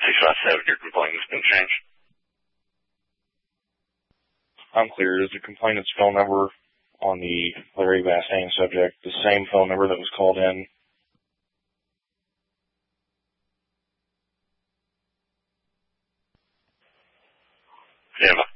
657, your complaint has been changed. I'm clear. Is the complainant's phone number on the Larry Bassane subject the same phone number that was called in? Yeah,